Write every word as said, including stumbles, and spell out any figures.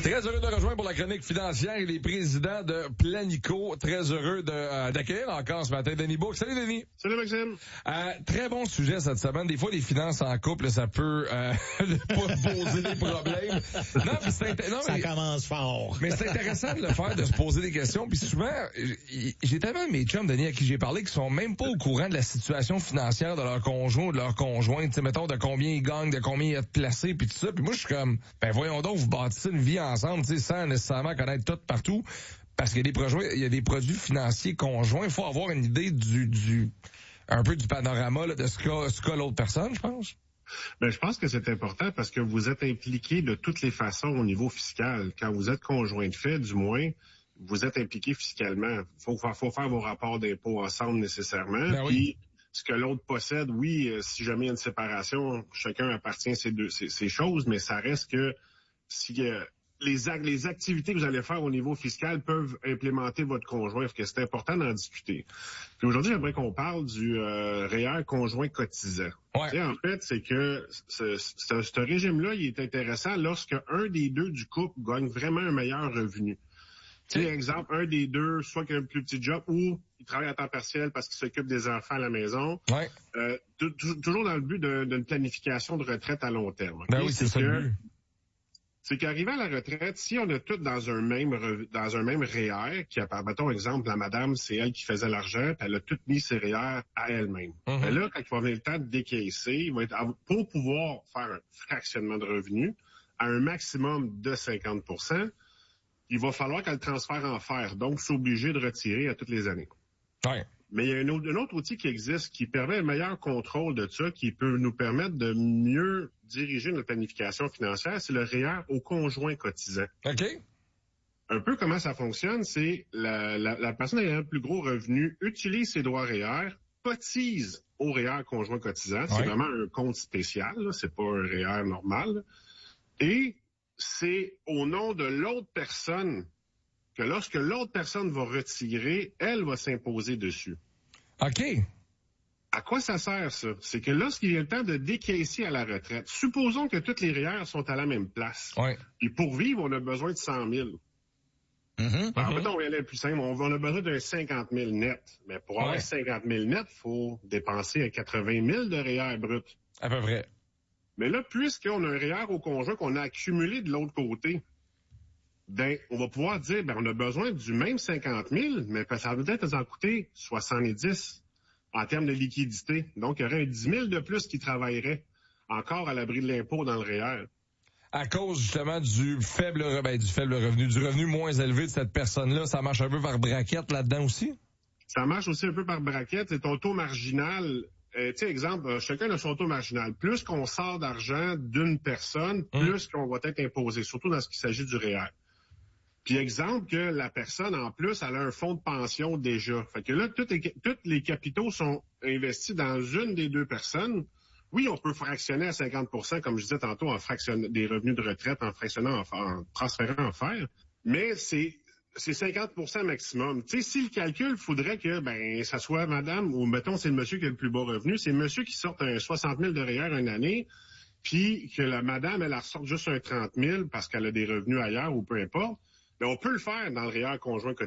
Très heureux de rejoindre pour la chronique financière et les présidents de Planico. Très heureux de, euh, d'accueillir encore ce matin Denis Bourque. Salut Denis. Salut Maxime. Euh, très bon sujet cette semaine. Des fois, les finances en couple, ça peut euh, pas poser des problèmes. Non, mais c'est int- non, ça mais, commence fort. Mais c'est intéressant de le faire, de se poser des questions. Puis souvent, j'ai tellement de mes chums, Denis, à qui j'ai parlé, qui sont même pas au courant de la situation financière de leur conjoint ou de leur conjointe. Tu sais, mettons, de combien ils gagnent, de combien ils ont de placés, puis tout ça. Puis moi, je suis comme, ben voyons donc, vous bâtissez une vie ensemble, tu sais, sans nécessairement connaître tout partout. Parce qu'il y a des projets, il y a des produits financiers conjoints. Il faut avoir une idée du, du, un peu du panorama, là, de ce qu'a, ce qu'a l'autre personne, je pense. Ben, je pense que c'est important parce que vous êtes impliqué de toutes les façons au niveau fiscal. Quand vous êtes conjoint de fait, du moins, vous êtes impliqué fiscalement. Faut, faut faire vos rapports d'impôts ensemble nécessairement. Ben oui. Puis, ce que l'autre possède, oui, si jamais il y a une séparation, chacun appartient à ces deux, ces, ces choses, mais ça reste que si euh, les, les activités que vous allez faire au niveau fiscal peuvent implémenter votre conjoint, parce que c'est important d'en discuter. Puis aujourd'hui, j'aimerais qu'on parle du euh, R E E R conjoint cotisant. Ouais. En fait, c'est que ce, ce, ce régime-là, il est intéressant lorsque un des deux du couple gagne vraiment un meilleur revenu. Tu sais, exemple, un des deux, soit qu'il a un plus petit job ou il travaille à temps partiel parce qu'il s'occupe des enfants à la maison. Ouais. Euh, toujours dans le but d'une planification de retraite à long terme. Ben oui, c'est, c'est ça le but. C'est qu'arrivé à la retraite, si on a tout dans un même dans un même R E E R, qui a, mettons exemple, la madame, c'est elle qui faisait l'argent, puis elle a tout mis ses R E E R à elle-même. Mm-hmm. Mais là, quand il va venir le temps de décaisser, il va être pour pouvoir faire un fractionnement de revenus à un maximum de cinquante pour cent, il va falloir qu'elle transfère en fer. Donc, c'est obligé de retirer à toutes les années. Ouais. Mais il y a un autre, un autre outil qui existe qui permet un meilleur contrôle de ça, qui peut nous permettre de mieux diriger notre planification financière, c'est le R E E R au conjoint cotisant. OK. Un peu comment ça fonctionne, c'est la, la, la personne ayant un plus gros revenu utilise ses droits R E E R, cotise au R E E R conjoint cotisant. Ouais. C'est vraiment un compte spécial, là, c'est pas un R E E R normal. Là. Et c'est au nom de l'autre personne que lorsque l'autre personne va retirer, elle va s'imposer dessus. OK. À quoi ça sert, ça? C'est que lorsqu'il vient le temps de décaisser à la retraite, supposons que toutes les R E E R sont à la même place. Ouais. Et pour vivre, on a besoin de cent mille. Mm-hmm. Alors, mm-hmm. mettons, on va aller plus simple. On a besoin d'un cinquante mille net. Mais pour avoir ouais. cinquante mille net, il faut dépenser quatre-vingt mille de R E E R brut. À peu près. Mais là, puisqu'on a un R E E R au conjoint qu'on a accumulé de l'autre côté, ben, on va pouvoir dire, ben, on a besoin du même cinquante mille, mais ça va peut-être en coûter soixante-dix en termes de liquidité. Donc, il y aurait un dix mille de plus qui travaillerait encore à l'abri de l'impôt dans le R E E R. À cause, justement, du faible, ben, du faible revenu, du revenu moins élevé de cette personne-là, ça marche un peu par braquette là-dedans aussi? Ça marche aussi un peu par braquette. C'est ton taux marginal. Euh, tu sais, exemple, euh, chacun a son taux marginal. Plus qu'on sort d'argent d'une personne, plus mmh. qu'on va être imposé, surtout dans ce qui s'agit du R E E R. Puis exemple que la personne, en plus, elle a un fonds de pension déjà. Fait que là, tous les, tous les capitaux sont investis dans une des deux personnes. Oui, on peut fractionner à cinquante pour cent, comme je disais tantôt, en fractionnant des revenus de retraite, en fractionnant, en, en transférant en fer. Mais c'est c'est cinquante pour cent maximum. Tu sais, si le calcul, faudrait que ben ça soit madame, ou mettons, c'est le monsieur qui a le plus bas revenu, c'est le monsieur qui sort un soixante mille de R E E R une année, puis que la madame, elle, elle ressorte juste un trente mille parce qu'elle a des revenus ailleurs ou peu importe. Mais on peut le faire dans le R E E R conjoint